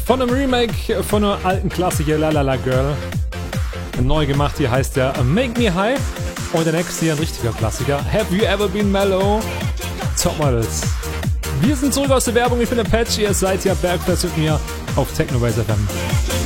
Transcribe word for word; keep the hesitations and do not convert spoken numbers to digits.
Von einem Remake von einer alten Klassiker, La La La Girl. Neu gemacht, hier heißt der Make Me High. Und der nächste hier ein richtiger Klassiker. Have You Ever Been Mellow? Topmodels. Wir sind zurück aus der Werbung. Ich bin Apache. Ihr seid ja Bergfest mit mir auf Technobase F M.